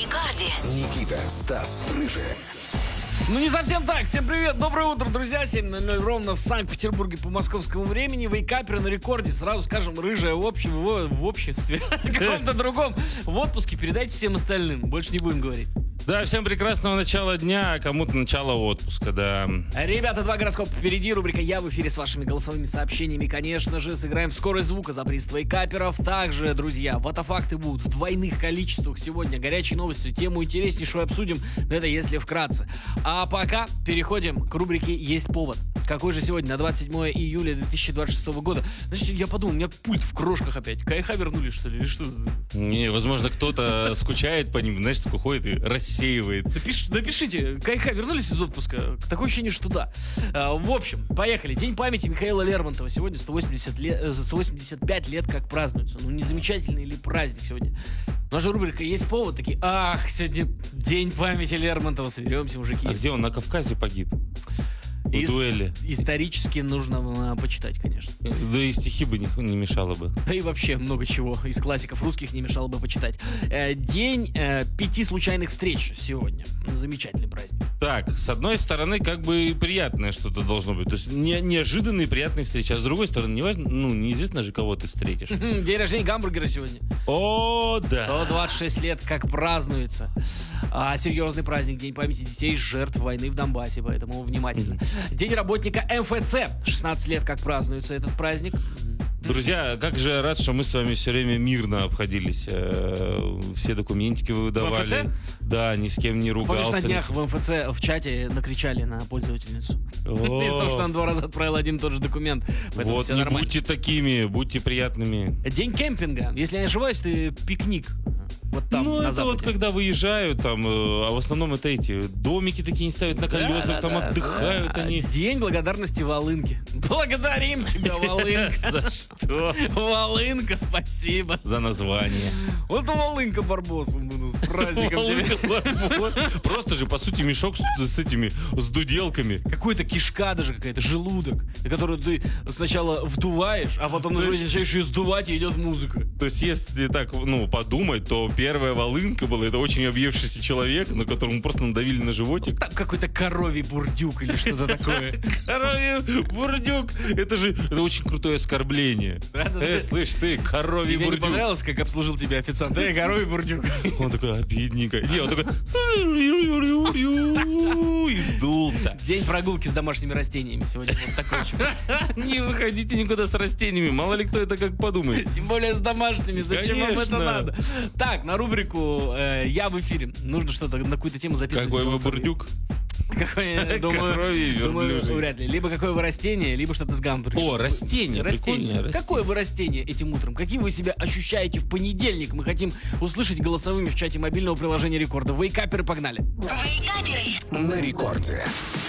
рекорде. Никита, Стас, Рыжий. Ну, не совсем так. Всем привет, доброе утро, друзья. 7:00 ровно в Санкт-Петербурге по московскому времени. Вейкаперы на рекорде. Сразу скажем, Рыжая в обществе, каком-то другом. В отпуске передайте всем остальным. Больше не будем говорить. Да, всем прекрасного начала дня, а кому-то начало отпуска, да. Ребята, 2 гороскопа впереди. Рубрика «Я в эфире» с вашими голосовыми сообщениями. Конечно же, сыграем в скорость звука за приз вейкаперов. Также, друзья, ватафакты будут в двойных количествах сегодня. Горячие новости, тему интереснейшую обсудим. Но это если вкратце. А пока переходим к рубрике «Есть повод». Какой же сегодня, на 27 июля 2026 года? Значит, я подумал, у меня пульт в крошках опять. КХ вернули, что ли? Или что? Не, возможно, кто-то скучает по ним, знаешь, такой ходит и рассеивает. Напишите, КХ вернулись из отпуска? Такое ощущение, что да. В общем, поехали. День памяти Михаила Лермонтова. Сегодня 185 лет как празднуется. Ну, не замечательный ли праздник сегодня? У нас же рубрика «Есть повод». Такие, сегодня день памяти Лермонтова. Соберемся, мужики. А где он? На Кавказе погиб? В дуэли. Исторически нужно почитать, конечно. Да и стихи бы не мешало бы. И вообще много чего из классиков русских не мешало бы почитать. День 5 случайных встреч сегодня. Замечательный праздник. Так, с одной стороны, как бы приятное что-то должно быть. То есть неожиданные приятные встречи. А с другой стороны, неважно, неизвестно же, кого ты встретишь. День рождения гамбургера сегодня. О, да. 126 лет как празднуется. Серьезный праздник. День памяти детей жертв войны в Донбассе. Поэтому внимательно. День работника МФЦ. 16 лет как празднуется этот праздник. Друзья, как же я рад, что мы с вами все время мирно обходились. Все документики вы выдавали. В МФЦ? Да, ни с кем не ругался. Помнишь, на днях в МФЦ в чате накричали на пользовательницу? Из-за того, что она 2 раза отправила один и тот же документ. Вот, не будьте такими, будьте приятными. День кемпинга. Если я не ошибаюсь, ты пикник. Вот там, на это западе. вот когда выезжают, там, а в основном это эти домики такие не ставят на колесах, там отдыхают они. День благодарности Волынке. Благодарим тебя, Волынка. За что? Волынка, спасибо. За название. Вот Волынка Барбос. С праздником тебя. Просто же, по сути, мешок с дуделками. Какой-то кишка даже какая-то, желудок, которую ты сначала вдуваешь, а потом начинаешь ее сдувать, и идет музыка. То есть, если так, подумать, то первая волынка была, это очень объевшийся человек, на которому просто надавили на животик. Там какой-то коровий бурдюк или что-то такое. Коровий бурдюк. Это очень крутое оскорбление. Слышь, ты, коровий бурдюк. Тебе не понравилось, как обслужил тебя официант? Коровий бурдюк. Он такой, обидненько. Не, он такой... И сдулся. День прогулки с домашними растениями сегодня. Вот такой. Не выходите никуда с растениями. Мало ли кто это как подумает. Тем более с домашними. Зачем вам это надо? Так, на рубрику «Я в эфире». Нужно что-то на какую-то тему записывать. Какой вы бурдюк? Думаю, вряд ли. Либо какое вы растение, либо что-то с гамбургером. О, растение. Прикольное. Какое вы растение этим утром? Каким вы себя ощущаете в понедельник? Мы хотим услышать голосовыми в чате мобильного приложения Рекорда. Вейкаперы, погнали. Вейкаперы На рекорде.